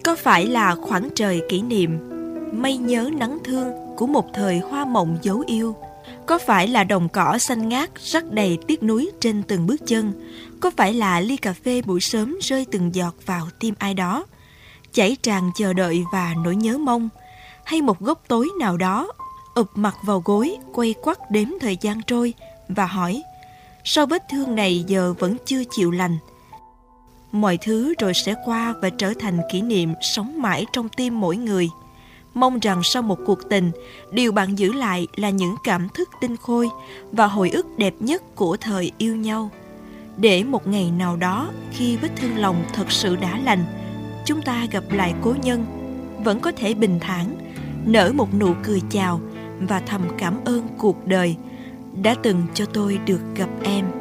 Có phải là khoảng trời kỷ niệm, mây nhớ nắng thương của một thời hoa mộng dấu yêu? Có phải là đồng cỏ xanh ngát rắc đầy tiếc nuối trên từng bước chân? Có phải là ly cà phê buổi sớm rơi từng giọt vào tim ai đó, chảy tràn chờ đợi và nỗi nhớ mong? Hay một góc tối nào đó ụp mặt vào gối, quay quắt đếm thời gian trôi và hỏi: sao vết thương này giờ vẫn chưa chịu lành? Mọi thứ rồi sẽ qua và trở thành kỷ niệm sống mãi trong tim mỗi người. Mong rằng sau một cuộc tình, điều bạn giữ lại là những cảm thức tinh khôi và hồi ức đẹp nhất của thời yêu nhau. Để một ngày nào đó, khi vết thương lòng thật sự đã lành, chúng ta gặp lại cố nhân, vẫn có thể bình thản nở một nụ cười chào và thầm cảm ơn cuộc đời đã từng cho tôi được gặp em.